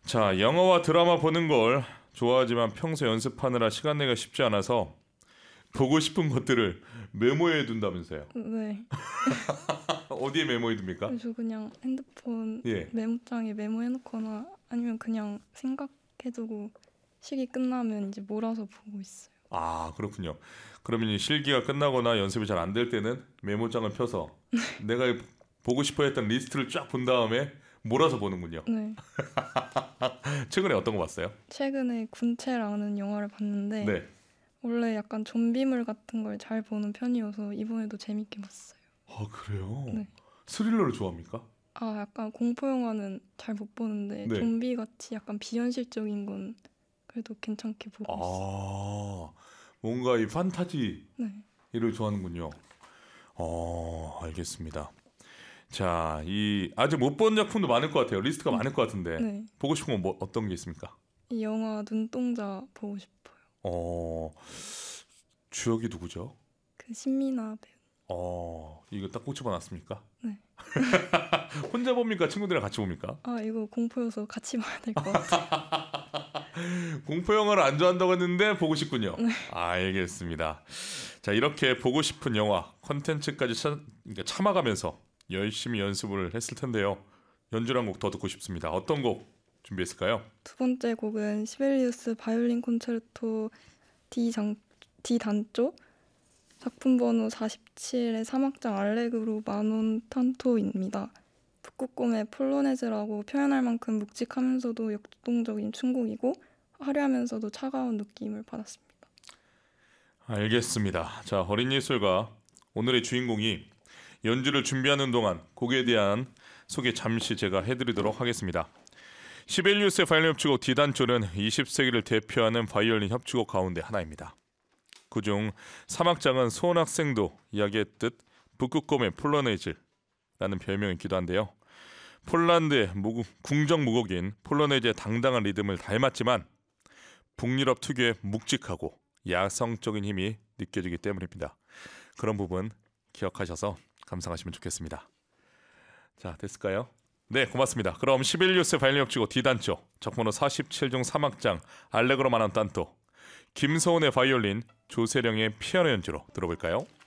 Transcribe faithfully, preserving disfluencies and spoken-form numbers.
자, 영화와 드라마 보는 걸 좋아하지만 평소 연습하느라 시간 내기가 쉽지 않아서 보고 싶은 것들을 메모해 둔다면서요. 네. 어디에 메모해 둡니까? 저 그냥 핸드폰 예. 메모장에 메모해놓거나 아니면 그냥 생각해두고 시기 끝나면 이제 몰아서 보고 있어요. 아, 그렇군요. 그러면 이 실기가 끝나거나 연습이 잘 안 될 때는 메모장을 펴서 내가 보고 싶어 했던 리스트를 쫙 본 다음에 몰아서 보는군요. 네. 최근에 어떤 거 봤어요? 최근에 군체라는 영화를 봤는데 네. 원래 약간 좀비물 같은 걸 잘 보는 편이어서 이번에도 재밌게 봤어요. 아, 그래요? 네. 스릴러를 좋아합니까? 아, 약간 공포 영화는 잘 못 보는데 네. 좀비 같이 약간 비현실적인 건 그래도 괜찮게 보고 있어요. 아, 뭔가 이 판타지를 네. 좋아하는군요. 어, 알겠습니다. 자, 이 아직 못 본 작품도 많을 것 같아요. 리스트가 많을 것 같은데 네. 보고 싶은 건 뭐 어떤 게 있습니까? 이 영화 눈동자 보고 싶어요. 어, 주역이 누구죠? 그 신민아 배우. 어, 이거 딱 꽂혀봤습니까? 네. 혼자 봅니까? 친구들이랑 같이 봅니까? 아, 이거 공포여서 같이 봐야 될 것 같아요. 공포 영화를 안 좋아한다고 했는데 보고 싶군요. 네. 알겠습니다. 자, 이렇게 보고 싶은 영화 콘텐츠까지 참, 그러니까 참아가면서 열심히 연습을 했을 텐데요. 연주를 한 곡 더 듣고 싶습니다. 어떤 곡 준비했을까요? 두 번째 곡은 시벨리우스 바이올린 콘체르토 D 장 D 단조 작품 번호 사십칠의 삼 악장 알레그로 마논 탄토입니다. 북극곰의 폴로네즈라고 표현할 만큼 묵직하면서도 역동적인 춤곡이고 화려하면서도 차가운 느낌을 받았습니다. 알겠습니다. 자, 어린 예술가 오늘의 주인공이 연주를 준비하는 동안 곡에 대한 소개 잠시 제가 해드리도록 하겠습니다. 시벨리우스의 바이올린 협주곡 D단조는 이십 세기를 대표하는 바이올린 협주곡 가운데 하나입니다. 그중 삼 악장은 소원 학생도 이야기했듯 북극곰의 폴로네이즈라는 별명이기도 한데요. 폴란드의 무구, 궁정 무곡인 폴로네이즈의 당당한 리듬을 닮았지만 북유럽 특유의 묵직하고 야성적인 힘이 느껴지기 때문입니다. 그런 부분 기억하셔서 감상하시면 좋겠습니다. 자, 됐을까요? 네, 고맙습니다. 그럼 시벨리우스 바이올린 협주곡 D단조 작품번호 사십칠 중 삼 악장 알레그로 마논 탄토 김서훈의 바이올린, 조세령의 피아노 연주로 들어볼까요?